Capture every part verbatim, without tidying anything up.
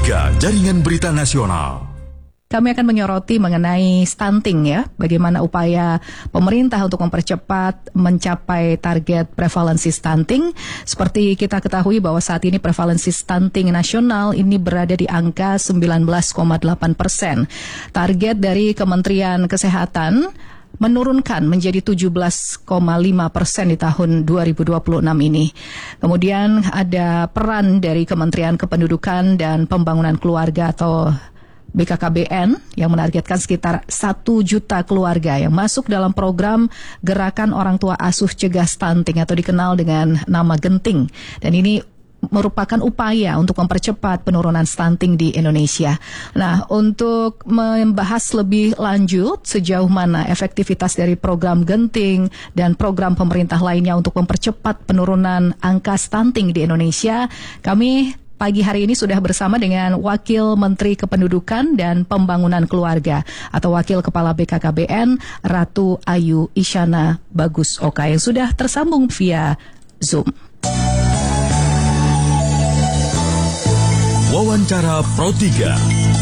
tiga Jaringan Berita Nasional. Kami akan menyoroti mengenai stunting ya, bagaimana upaya pemerintah untuk mempercepat mencapai target prevalensi stunting. Seperti kita ketahui bahwa saat ini prevalensi stunting nasional ini berada di angka sembilan belas koma delapan persen. Target dari Kementerian Kesehatan menurunkan menjadi tujuh belas koma lima persen di tahun dua ribu dua puluh enam ini. Kemudian ada peran dari Kementerian Kependudukan dan Pembangunan Keluarga atau B K K B N yang menargetkan sekitar satu juta keluarga yang masuk dalam program Gerakan Orang Tua Asuh Cegah Stunting atau dikenal dengan nama Genting. Dan ini merupakan upaya untuk mempercepat penurunan stunting di Indonesia. Nah, untuk membahas lebih lanjut sejauh mana efektivitas dari program Genting dan program pemerintah lainnya untuk mempercepat penurunan angka stunting di Indonesia, kami pagi hari ini sudah bersama dengan Wakil Menteri Kependudukan dan Pembangunan Keluarga atau Wakil Kepala B K K B N Ratu Ayu Isyana Bagus Oka yang sudah tersambung via Zoom. Wawancara Pro tiga.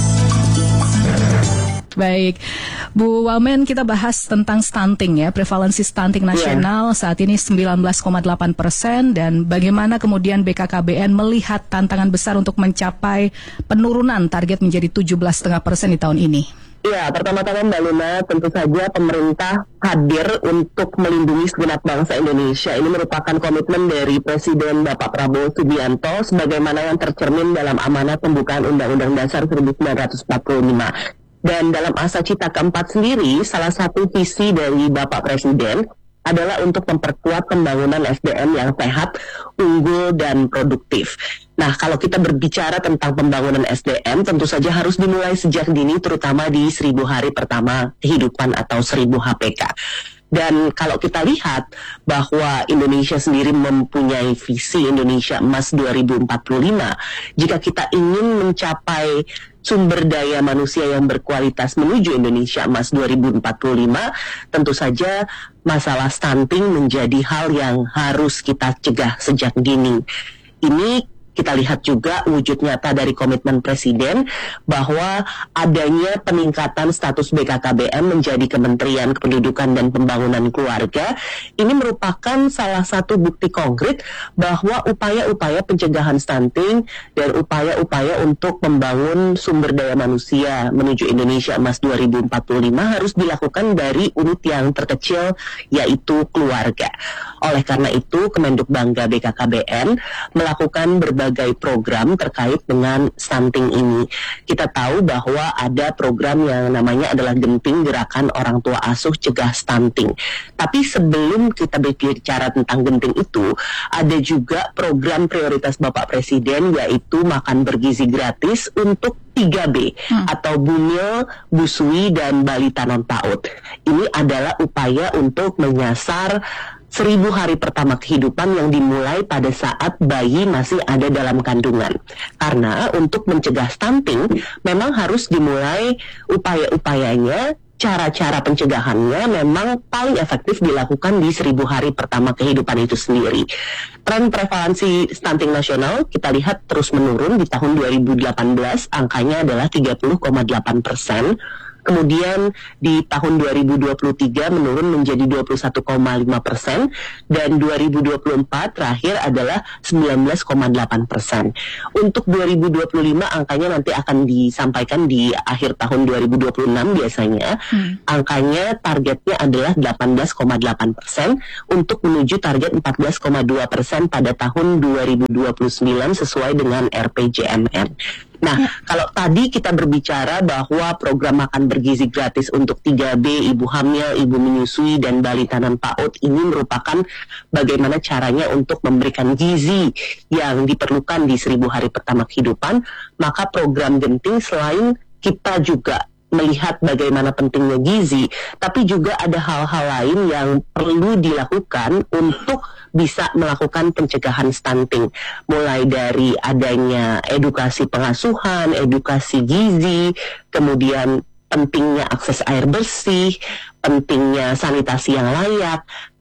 Baik, Bu Wamen, kita bahas tentang stunting ya, prevalensi stunting nasional saat ini sembilan belas koma delapan persen dan bagaimana kemudian B K K B N melihat tantangan besar untuk mencapai penurunan target menjadi tujuh belas koma lima persen di tahun ini. Ya, pertama-tama Mbak Luna, tentu saja pemerintah hadir untuk melindungi segenap bangsa Indonesia. Ini merupakan komitmen dari Presiden Bapak Prabowo Subianto sebagaimana yang tercermin dalam amanat pembukaan Undang-Undang Dasar seribu sembilan ratus empat puluh lima. Dan dalam Asa Cita keempat sendiri, salah satu visi dari Bapak Presiden adalah untuk memperkuat pembangunan S D M yang sehat, unggul, dan produktif. Nah, kalau kita berbicara tentang pembangunan S D M, tentu saja harus dimulai sejak dini, terutama di seribu hari pertama kehidupan atau seribu H P K. Dan kalau kita lihat bahwa Indonesia sendiri mempunyai visi Indonesia Emas dua ribu empat puluh lima, jika kita ingin mencapai sumber daya manusia yang berkualitas menuju Indonesia Emas dua ribu empat puluh lima, tentu saja masalah stunting menjadi hal yang harus kita cegah sejak dini. Ini kita lihat juga wujud nyata dari komitmen Presiden bahwa adanya peningkatan status B K K B N menjadi Kementerian Kependudukan dan Pembangunan Keluarga. Ini merupakan salah satu bukti konkret bahwa upaya-upaya pencegahan stunting dan upaya-upaya untuk membangun sumber daya manusia menuju Indonesia Emas dua ribu empat puluh lima harus dilakukan dari unit yang terkecil, yaitu keluarga. Oleh karena itu, Kemendikbangga B K K B N melakukan berbagai berbagai program terkait dengan stunting ini. Kita tahu bahwa ada program yang namanya adalah Genting, Gerakan Orang Tua Asuh Cegah Stunting. Tapi sebelum kita berbicara tentang Genting itu, ada juga program prioritas Bapak Presiden, yaitu makan bergizi gratis untuk tiga B hmm. atau bumil, busui, dan balita non PAUD. Ini adalah upaya untuk menyasar seribu hari pertama kehidupan yang dimulai pada saat bayi masih ada dalam kandungan. Karena untuk mencegah stunting memang harus dimulai upaya-upayanya, cara-cara pencegahannya memang paling efektif dilakukan di seribu hari pertama kehidupan itu sendiri. Tren prevalensi stunting nasional kita lihat terus menurun. Di tahun dua ribu delapan belas angkanya adalah tiga puluh koma delapan persen. Kemudian di tahun dua ribu dua puluh tiga menurun menjadi dua puluh satu koma lima persen dan dua ribu dua puluh empat terakhir adalah sembilan belas koma delapan persen. Untuk dua ribu dua puluh lima angkanya nanti akan disampaikan di akhir tahun dua ribu dua puluh enam biasanya. Hmm. Angkanya targetnya adalah delapan belas koma delapan persen untuk menuju target empat belas koma dua persen pada tahun dua ribu dua puluh sembilan sesuai dengan R P J M N. Nah, ya. Kalau tadi kita berbicara bahwa program makan bergizi gratis untuk tiga B, ibu hamil, ibu menyusui, dan balita non PAUD ini merupakan bagaimana caranya untuk memberikan gizi yang diperlukan di seribu hari pertama kehidupan, maka program Genting selain kita juga melihat bagaimana pentingnya gizi, tapi juga ada hal-hal lain yang perlu dilakukan untuk bisa melakukan pencegahan stunting. Mulai dari adanya edukasi pengasuhan, edukasi gizi, kemudian pentingnya akses air bersih, pentingnya sanitasi yang layak,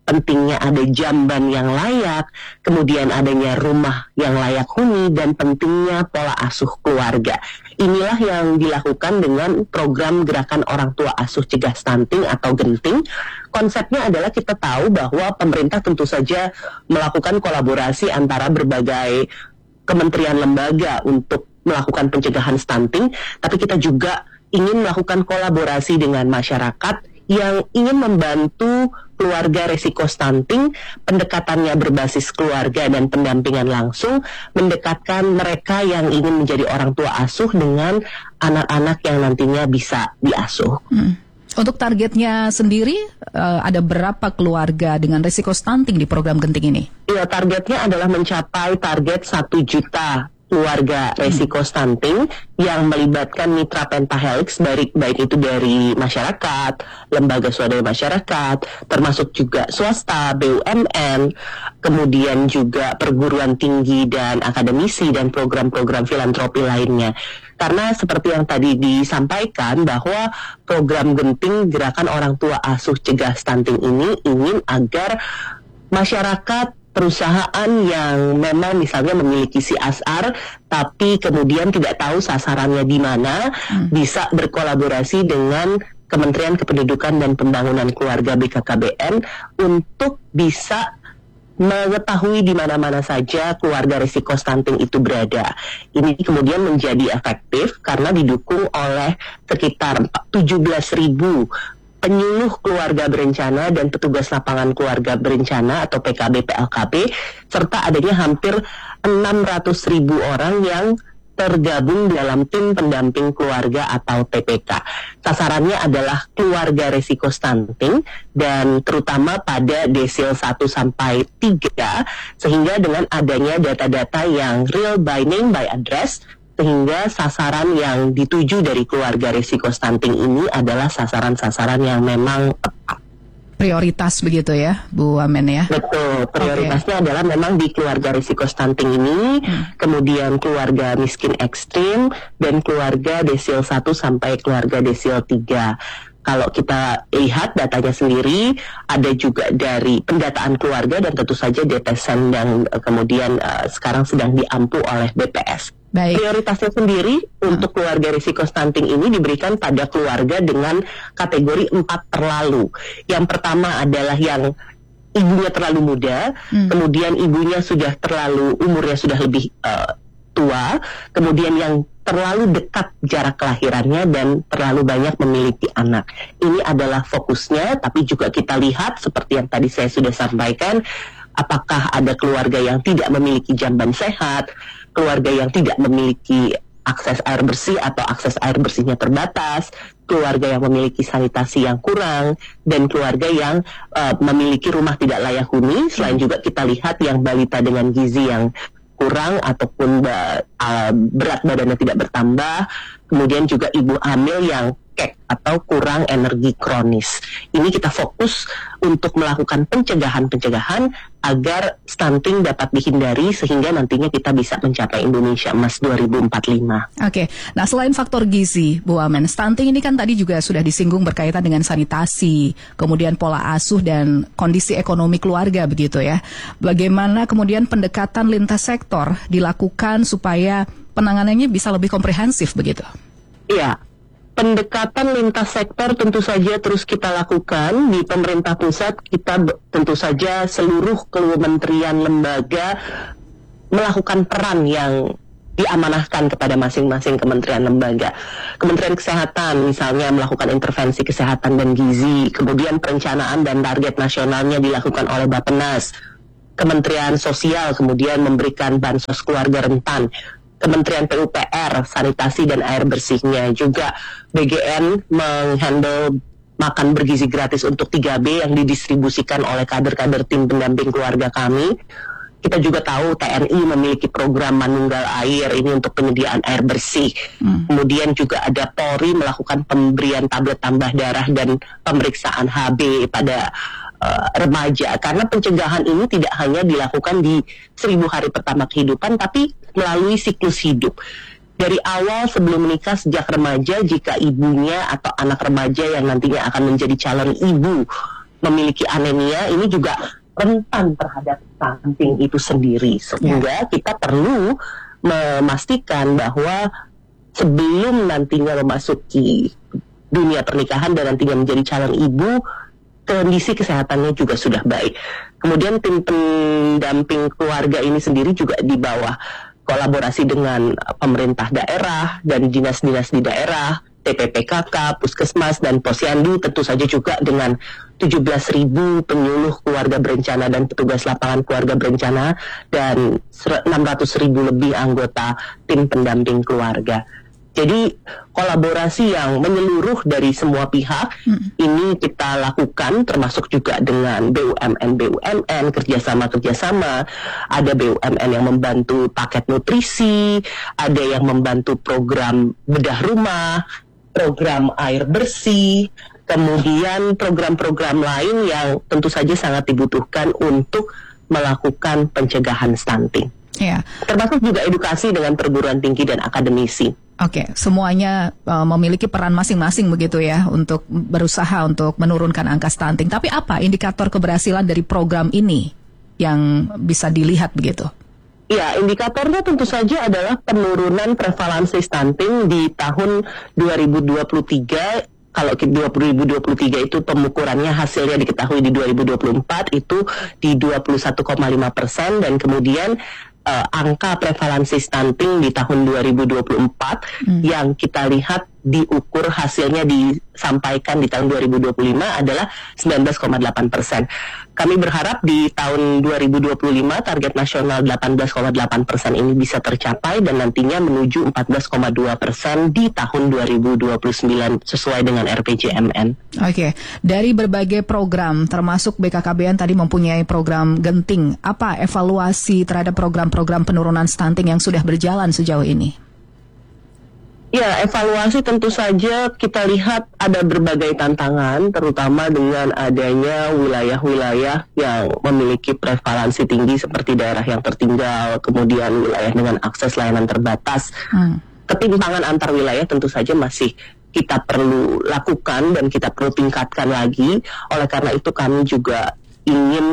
pentingnya ada jamban yang layak, kemudian adanya rumah yang layak huni, dan pentingnya pola asuh keluarga. Inilah yang dilakukan dengan program Gerakan Orang Tua Asuh Cegah Stunting atau Genting. Konsepnya adalah kita tahu bahwa pemerintah tentu saja melakukan kolaborasi antara berbagai kementerian lembaga untuk melakukan pencegahan stunting, tapi kita juga ingin melakukan kolaborasi dengan masyarakat yang ingin membantu keluarga resiko stunting, pendekatannya berbasis keluarga dan pendampingan langsung, mendekatkan mereka yang ingin menjadi orang tua asuh dengan anak-anak yang nantinya bisa diasuh. Hmm. Untuk targetnya sendiri, uh, ada berapa keluarga dengan risiko stunting di program Genting ini? Ya, targetnya adalah mencapai target satu juta keluarga resiko stunting yang melibatkan mitra pentahelix, baik, baik itu dari masyarakat, lembaga swadaya masyarakat, termasuk juga swasta, B U M N, kemudian juga perguruan tinggi dan akademisi dan program-program filantropi lainnya. Karena seperti yang tadi disampaikan bahwa program Genting Gerakan Orang Tua Asuh Cegah Stunting ini ingin agar masyarakat, perusahaan yang memang misalnya memiliki C S R tapi kemudian tidak tahu sasarannya di mana, hmm. bisa berkolaborasi dengan Kementerian Kependudukan dan Pembangunan Keluarga B K K B N untuk bisa mengetahui di mana-mana saja keluarga risiko stunting itu berada. Ini kemudian menjadi efektif karena didukung oleh sekitar tujuh belas ribu penyuluh keluarga berencana dan petugas lapangan keluarga berencana atau P K B P L K B, serta adanya hampir enam ratus ribu orang yang tergabung dalam tim pendamping keluarga atau T P K. Sasarannya adalah keluarga risiko stunting dan terutama pada desil satu sampai tiga, sehingga dengan adanya data-data yang real by name by address, sehingga sasaran yang dituju dari keluarga risiko stunting ini adalah sasaran-sasaran yang memang tepat. Prioritas begitu ya, Bu Wamen ya? Betul, prioritasnya okay. adalah memang di keluarga risiko stunting ini, hmm. kemudian keluarga miskin ekstrim, dan keluarga desil satu sampai keluarga desil tiga. Kalau kita lihat datanya sendiri, ada juga dari pendataan keluarga dan tentu saja D P SEN yang uh, kemudian uh, sekarang sedang diampu oleh B P S. Baik. Prioritasnya sendiri hmm. untuk keluarga risiko stunting ini diberikan pada keluarga dengan kategori empat terlalu. Yang pertama adalah yang ibunya terlalu muda, hmm. kemudian ibunya sudah terlalu, umurnya sudah lebih uh, tua, kemudian yang terlalu dekat jarak kelahirannya dan terlalu banyak memiliki anak. Ini adalah fokusnya, tapi juga kita lihat seperti yang tadi saya sudah sampaikan, apakah ada keluarga yang tidak memiliki jamban sehat, keluarga yang tidak memiliki akses air bersih atau akses air bersihnya terbatas, keluarga yang memiliki sanitasi yang kurang, dan keluarga yang uh, memiliki rumah tidak layak huni. Selain juga kita lihat yang balita dengan gizi yang kurang ataupun uh, berat badannya tidak bertambah, kemudian juga ibu hamil yang kek atau kurang energi kronis. Ini kita fokus untuk melakukan pencegahan-pencegahan agar stunting dapat dihindari sehingga nantinya kita bisa mencapai Indonesia Emas dua ribu empat puluh lima. Oke, nah selain faktor gizi, Bu Wamen, stunting ini kan tadi juga sudah disinggung berkaitan dengan sanitasi, kemudian pola asuh dan kondisi ekonomi keluarga begitu ya. Bagaimana kemudian pendekatan lintas sektor dilakukan supaya penanganannya bisa lebih komprehensif begitu? Iya. Pendekatan lintas sektor tentu saja terus kita lakukan di pemerintah pusat. Kita tentu saja seluruh kementerian lembaga melakukan peran yang diamanahkan kepada masing-masing kementerian lembaga. Kementerian Kesehatan misalnya melakukan intervensi kesehatan dan gizi, kemudian perencanaan dan target nasionalnya dilakukan oleh Bappenas. Kementerian Sosial kemudian memberikan bansos keluarga rentan. Kementerian P U P R, sanitasi dan air bersihnya, juga B G N menghandle makan bergizi gratis untuk tiga B yang didistribusikan oleh kader-kader tim pendamping keluarga kami. Kita juga tahu T N I memiliki program Manunggal Air, ini untuk penyediaan air bersih. Hmm. Kemudian juga ada Polri melakukan pemberian tablet tambah darah dan pemeriksaan H B pada uh, remaja. Karena pencegahan ini tidak hanya dilakukan di seribu hari pertama kehidupan, tapi melalui siklus hidup. Dari awal sebelum menikah sejak remaja, jika ibunya atau anak remaja yang nantinya akan menjadi calon ibu memiliki anemia ini juga rentan terhadap stunting itu sendiri, sehingga kita perlu memastikan bahwa sebelum nantinya memasuki dunia pernikahan dan nantinya menjadi calon ibu, kondisi kesehatannya juga sudah baik. Kemudian tim pendamping keluarga ini sendiri juga di bawah kolaborasi dengan pemerintah daerah dan dinas-dinas di daerah, T P P K K, Puskesmas, dan Posyandu, tentu saja juga dengan tujuh belas ribu penyuluh keluarga berencana dan petugas lapangan keluarga berencana, dan enam ratus ribu lebih anggota tim pendamping keluarga. Jadi kolaborasi yang menyeluruh dari semua pihak hmm. ini kita lakukan, termasuk juga dengan B U M N B U M N, kerjasama-kerjasama. Ada B U M N yang membantu paket nutrisi, ada yang membantu program bedah rumah, program air bersih, kemudian program-program lain yang tentu saja sangat dibutuhkan untuk melakukan pencegahan stunting. Ya. Termasuk juga edukasi dengan perguruan tinggi dan akademisi. Oke, semuanya uh, memiliki peran masing-masing begitu ya untuk berusaha untuk menurunkan angka stunting. Tapi apa indikator keberhasilan dari program ini yang bisa dilihat begitu? Ya, indikatornya tentu saja adalah penurunan prevalensi stunting di tahun dua ribu dua puluh tiga. Kalau dua ribu dua puluh tiga itu pengukurannya hasilnya diketahui di dua ribu dua puluh empat itu di dua puluh satu koma lima persen, dan kemudian Uh, angka prevalensi stunting di tahun dua ribu dua puluh empat hmm. yang kita lihat diukur hasilnya disampaikan di tahun dua ribu dua puluh lima adalah sembilan belas koma delapan persen. Kami berharap di tahun dua ribu dua puluh lima target nasional delapan belas koma delapan persen ini bisa tercapai dan nantinya menuju empat belas koma dua persen di tahun dua ribu dua puluh sembilan sesuai dengan R P J M N. Oke, dari berbagai program termasuk B K K B N tadi mempunyai program Genting. Apa evaluasi terhadap program-program penurunan stunting yang sudah berjalan sejauh ini? Ya, evaluasi tentu saja kita lihat ada berbagai tantangan, terutama dengan adanya wilayah-wilayah yang memiliki prevalensi tinggi seperti daerah yang tertinggal, kemudian wilayah dengan akses layanan terbatas. Hmm. Ketimpangan antar wilayah tentu saja masih kita perlu lakukan dan kita perlu tingkatkan lagi. Oleh karena itu kami juga ingin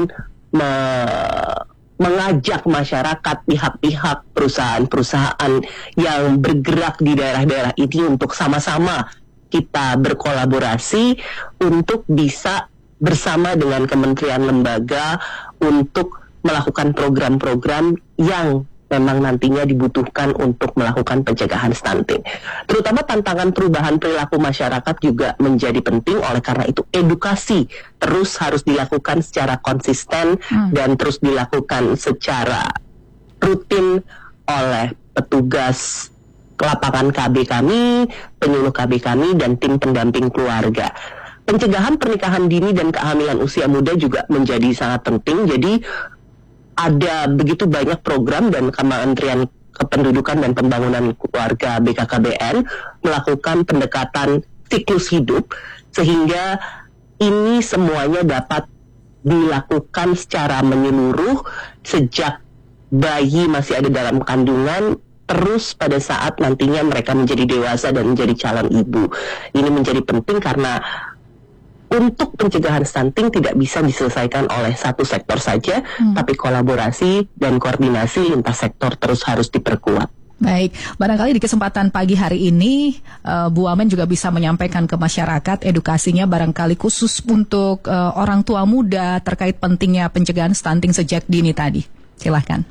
me- mengajak masyarakat, pihak-pihak, perusahaan-perusahaan yang bergerak di daerah-daerah ini untuk sama-sama kita berkolaborasi untuk bisa bersama dengan kementerian lembaga untuk melakukan program-program yang memang nantinya dibutuhkan untuk melakukan pencegahan stunting. Terutama tantangan perubahan perilaku masyarakat juga menjadi penting, oleh karena itu edukasi terus harus dilakukan secara konsisten hmm. dan terus dilakukan secara rutin oleh petugas lapangan K B kami, penyuluh K B kami, dan tim pendamping keluarga. Pencegahan pernikahan dini dan kehamilan usia muda juga menjadi sangat penting. Jadi ada begitu banyak program dan Kementerian Kependudukan dan Pembangunan Keluarga B K K B N melakukan pendekatan siklus hidup sehingga ini semuanya dapat dilakukan secara menyeluruh sejak bayi masih ada dalam kandungan terus pada saat nantinya mereka menjadi dewasa dan menjadi calon ibu. Ini menjadi penting karena untuk pencegahan stunting tidak bisa diselesaikan oleh satu sektor saja, hmm. tapi kolaborasi dan koordinasi lintas sektor terus harus diperkuat. Baik, barangkali di kesempatan pagi hari ini uh, Bu Wamen juga bisa menyampaikan ke masyarakat edukasinya barangkali khusus untuk uh, orang tua muda terkait pentingnya pencegahan stunting sejak dini tadi. Silahkan.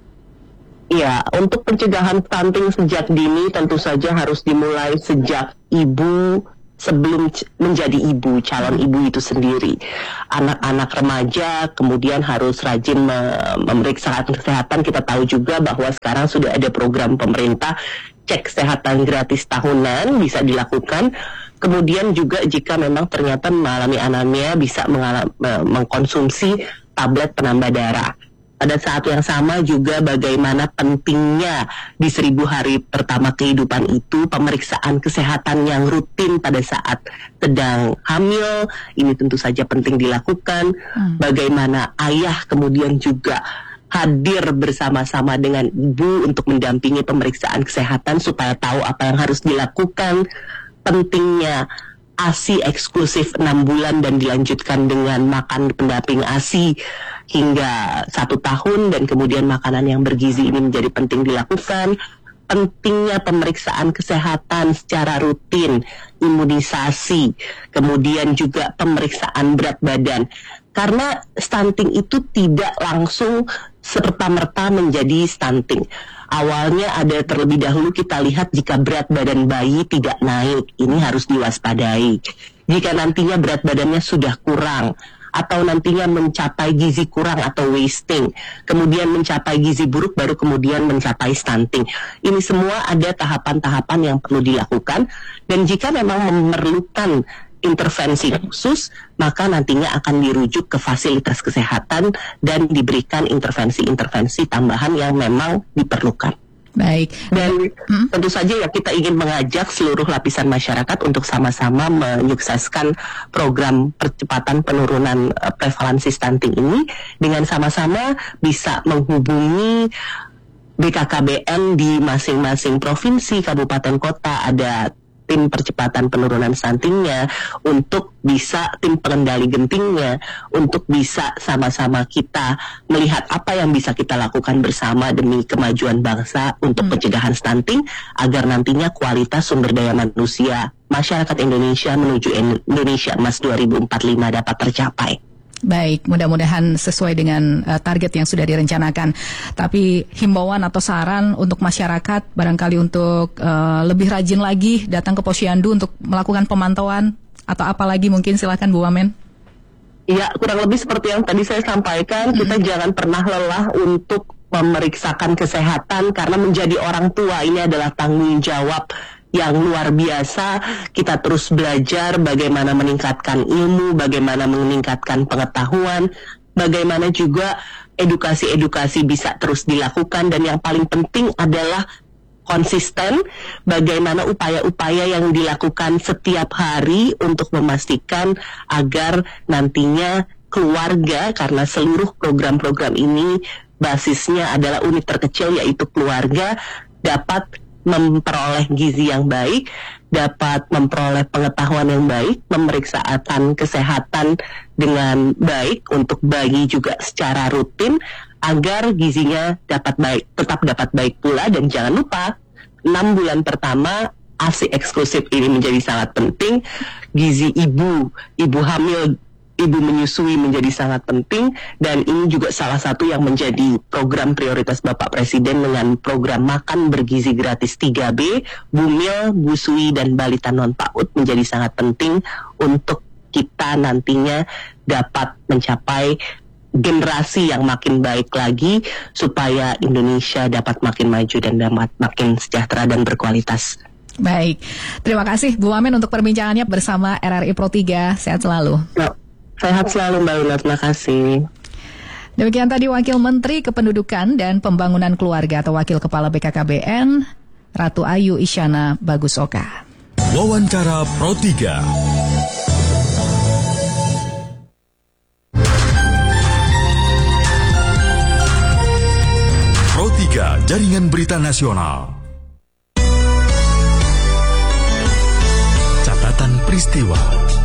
Iya, untuk pencegahan stunting sejak dini tentu saja harus dimulai sejak ibu sebelum menjadi ibu, calon ibu itu sendiri. Anak-anak remaja kemudian harus rajin me- memeriksa kesehatan. Kita tahu juga bahwa sekarang sudah ada program pemerintah cek kesehatan gratis tahunan bisa dilakukan. Kemudian juga jika memang ternyata mengalami anemia bisa mengalami, mengkonsumsi tablet penambah darah. Pada saat yang sama juga bagaimana pentingnya di seribu hari pertama kehidupan itu pemeriksaan kesehatan yang rutin pada saat sedang hamil. Ini tentu saja penting dilakukan. Hmm. Bagaimana ayah kemudian juga hadir bersama-sama dengan ibu untuk mendampingi pemeriksaan kesehatan supaya tahu apa yang harus dilakukan. Pentingnya A S I eksklusif enam bulan dan dilanjutkan dengan makan pendamping A S I hingga satu tahun, dan kemudian makanan yang bergizi ini menjadi penting dilakukan. Pentingnya pemeriksaan kesehatan secara rutin, imunisasi, kemudian juga pemeriksaan berat badan. Karena stunting itu tidak langsung serta-merta menjadi stunting. Awalnya ada terlebih dahulu kita lihat jika berat badan bayi tidak naik, ini harus diwaspadai. Jika nantinya berat badannya sudah kurang, atau nantinya mencapai gizi kurang atau wasting, kemudian mencapai gizi buruk, baru kemudian mencapai stunting. Ini semua ada tahapan-tahapan yang perlu dilakukan, dan jika memang memerlukan intervensi khusus, maka nantinya akan dirujuk ke fasilitas kesehatan dan diberikan intervensi-intervensi tambahan yang memang diperlukan. Baik. Dan hmm? tentu saja ya kita ingin mengajak seluruh lapisan masyarakat untuk sama-sama menyukseskan program percepatan penurunan uh, prevalensi stunting ini dengan sama-sama bisa menghubungi B K K B N di masing-masing provinsi, kabupaten, kota. Ada tim percepatan penurunan stuntingnya, untuk bisa tim pengendali gentingnya, untuk bisa sama-sama kita melihat apa yang bisa kita lakukan bersama demi kemajuan bangsa untuk hmm. pencegahan stunting, agar nantinya kualitas sumber daya manusia masyarakat Indonesia menuju Indonesia Emas dua ribu empat puluh lima dapat tercapai. Baik, mudah-mudahan sesuai dengan uh, target yang sudah direncanakan. Tapi himbauan atau saran untuk masyarakat barangkali untuk uh, lebih rajin lagi datang ke Posyandu untuk melakukan pemantauan atau apalagi mungkin, silakan Bu Wamen. Iya, kurang lebih seperti yang tadi saya sampaikan, kita mm-hmm. jangan pernah lelah untuk memeriksakan kesehatan, karena menjadi orang tua ini adalah tanggung jawab yang luar biasa. Kita terus belajar bagaimana meningkatkan ilmu, bagaimana meningkatkan pengetahuan, bagaimana juga edukasi-edukasi bisa terus dilakukan, dan yang paling penting adalah konsisten, bagaimana upaya-upaya yang dilakukan setiap hari untuk memastikan agar nantinya keluarga, karena seluruh program-program ini basisnya adalah unit terkecil yaitu keluarga, dapat memperoleh gizi yang baik, dapat memperoleh pengetahuan yang baik, pemeriksaan kesehatan dengan baik untuk bayi juga secara rutin, agar gizinya dapat baik, tetap dapat baik pula. Dan jangan lupa, enam bulan pertama A S I eksklusif ini menjadi sangat penting. Gizi ibu, ibu hamil, ibu menyusui menjadi sangat penting, dan ini juga salah satu yang menjadi program prioritas Bapak Presiden dengan program makan bergizi gratis tiga B, Bumil, Busui, dan Balita Non PAUD menjadi sangat penting untuk kita nantinya dapat mencapai generasi yang makin baik lagi, supaya Indonesia dapat makin maju dan dapat makin sejahtera dan berkualitas. Baik, terima kasih Bu Wamen untuk perbincangannya bersama R R I Pro tiga. Sehat selalu. No. Sehat selalu Mbak Luna, terima kasih. Demikian tadi Wakil Menteri Kependudukan dan Pembangunan Keluarga atau Wakil Kepala B K K B N, Ratu Ayu Isyana Bagusoka. Wawancara Pro tiga. Pro tiga, Jaringan Berita Nasional. Catatan peristiwa.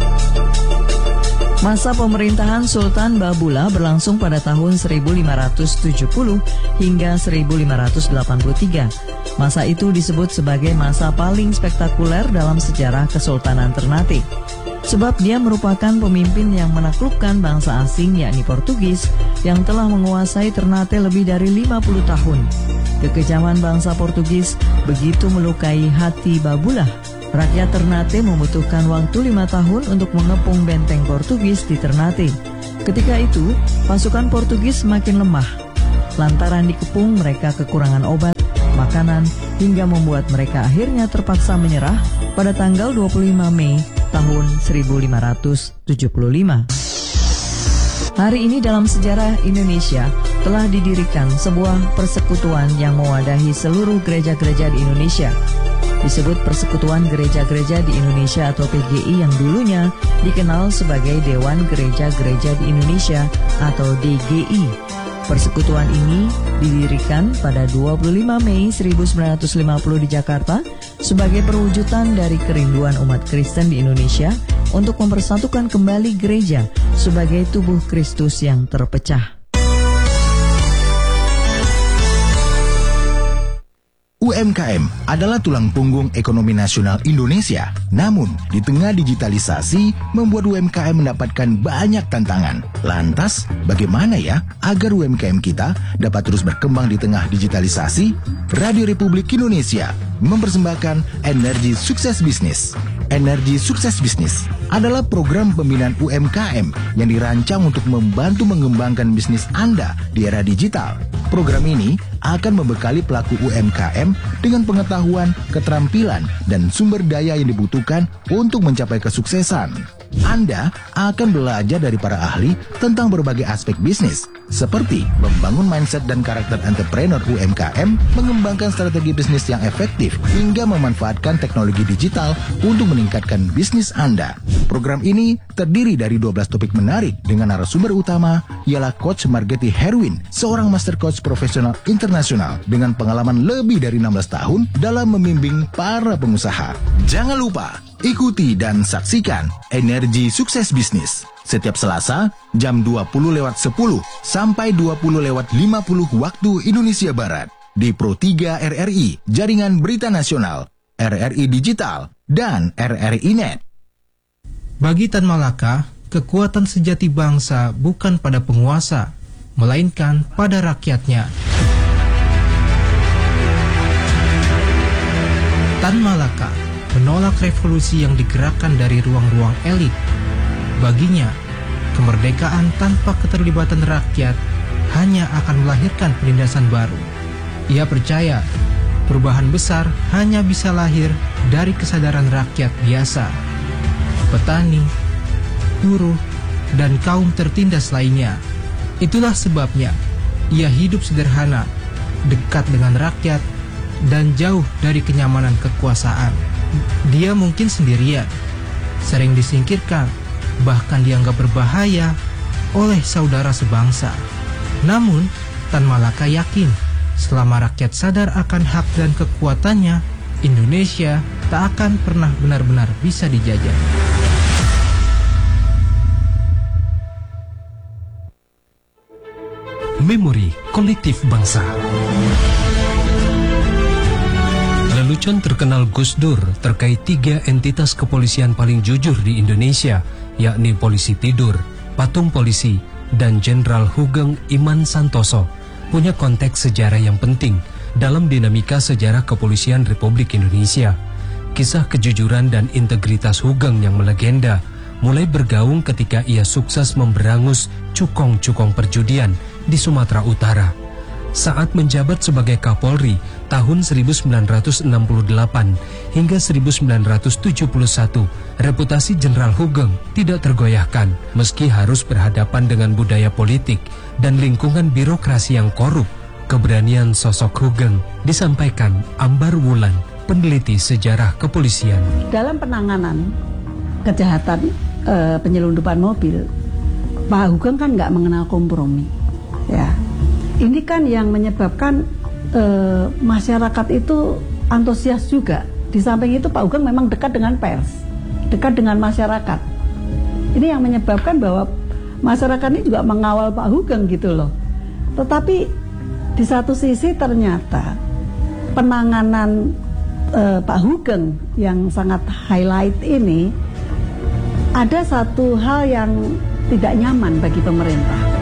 Masa pemerintahan Sultan Babula berlangsung pada tahun seribu lima ratus tujuh puluh hingga seribu lima ratus delapan puluh tiga. Masa itu disebut sebagai masa paling spektakuler dalam sejarah Kesultanan Ternate. Sebab dia merupakan pemimpin yang menaklukkan bangsa asing yakni Portugis yang telah menguasai Ternate lebih dari lima puluh tahun. Kekejaman bangsa Portugis begitu melukai hati Babula. Rakyat Ternate membutuhkan waktu lima tahun untuk mengepung benteng Portugis di Ternate. Ketika itu, pasukan Portugis makin lemah. Lantaran dikepung, mereka kekurangan obat, makanan, hingga membuat mereka akhirnya terpaksa menyerah pada tanggal dua puluh lima Mei tahun seribu lima ratus tujuh puluh lima. Hari ini dalam sejarah Indonesia telah didirikan sebuah persekutuan yang mewadahi seluruh gereja-gereja di Indonesia. Disebut Persekutuan Gereja-Gereja di Indonesia atau P G I yang dulunya dikenal sebagai Dewan Gereja-Gereja di Indonesia atau D G I. Persekutuan ini didirikan pada dua puluh lima Mei seribu sembilan ratus lima puluh di Jakarta sebagai perwujudan dari kerinduan umat Kristen di Indonesia untuk mempersatukan kembali gereja sebagai tubuh Kristus yang terpecah. U M K M adalah tulang punggung ekonomi nasional Indonesia. Namun, di tengah digitalisasi, membuat U M K M mendapatkan banyak tantangan. Lantas, bagaimana ya agar U M K M kita dapat terus berkembang di tengah digitalisasi? Radio Republik Indonesia mempersembahkan Energi Sukses Bisnis. Energi Sukses Bisnis adalah program pembinaan U M K M yang dirancang untuk membantu mengembangkan bisnis Anda di era digital. Program ini akan membekali pelaku U M K M dengan pengetahuan, keterampilan, dan sumber daya yang dibutuhkan untuk mencapai kesuksesan. Anda akan belajar dari para ahli tentang berbagai aspek bisnis, seperti membangun mindset dan karakter entrepreneur U M K M, mengembangkan strategi bisnis yang efektif, hingga memanfaatkan teknologi digital untuk meningkatkan bisnis Anda. Program ini terdiri dari dua belas topik menarik dengan narasumber utama ialah Coach Margeti Herwin, seorang master coach profesional internasional dengan pengalaman lebih dari enam belas tahun dalam membimbing para pengusaha. Jangan lupa ikuti dan saksikan Energi Sukses Bisnis setiap Selasa jam dua puluh lewat sepuluh sampai dua puluh lewat lima puluh waktu Indonesia Barat di Pro tiga R R I, Jaringan Berita Nasional, R R I Digital, dan R R I Net. Bagi Tan Malaka, kekuatan sejati bangsa bukan pada penguasa, melainkan pada rakyatnya. Tan Malaka menolak revolusi yang digerakkan dari ruang-ruang elit. Baginya, kemerdekaan tanpa keterlibatan rakyat hanya akan melahirkan penindasan baru. Ia percaya perubahan besar hanya bisa lahir dari kesadaran rakyat biasa. Petani, buruh, dan kaum tertindas lainnya. Itulah sebabnya ia hidup sederhana, dekat dengan rakyat, dan jauh dari kenyamanan kekuasaan. Dia mungkin sendirian, sering disingkirkan, bahkan dianggap berbahaya oleh saudara sebangsa. Namun, Tan Malaka yakin, selama rakyat sadar akan hak dan kekuatannya, Indonesia tak akan pernah benar-benar bisa dijajah. Memori kolektif bangsa. Lelucon terkenal Gus Dur terkait tiga entitas kepolisian paling jujur di Indonesia, yakni polisi tidur, patung polisi, dan Jenderal Hugeng Iman Santoso, punya konteks sejarah yang penting dalam dinamika sejarah kepolisian Republik Indonesia. Kisah kejujuran dan integritas Hugeng yang melegenda mulai bergaung ketika ia sukses memberangus cukong-cukong perjudian di Sumatera Utara. Saat menjabat sebagai Kapolri tahun seribu sembilan ratus enam puluh delapan hingga seribu sembilan ratus tujuh puluh satu, reputasi Jenderal Hugeng tidak tergoyahkan meski harus berhadapan dengan budaya politik dan lingkungan birokrasi yang korup. Keberanian sosok Hugeng disampaikan Ambar Wulan, peneliti sejarah kepolisian. Dalam penanganan kejahatan e, penyelundupan mobil, Pak Hugeng kan nggak mengenal kompromi. Ya, ini kan yang menyebabkan e, masyarakat itu antusias juga. Di samping itu Pak Hugeng memang dekat dengan pers, dekat dengan masyarakat. Ini yang menyebabkan bahwa masyarakat ini juga mengawal Pak Hugeng gitu loh. Tetapi di satu sisi ternyata penanganan e, Pak Hugeng yang sangat highlight ini ada satu hal yang tidak nyaman bagi pemerintah.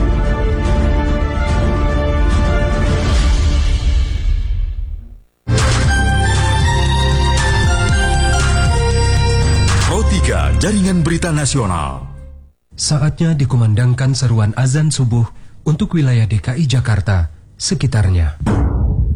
Jaringan Berita Nasional. Saatnya dikumandangkan seruan azan subuh untuk wilayah D K I Jakarta sekitarnya.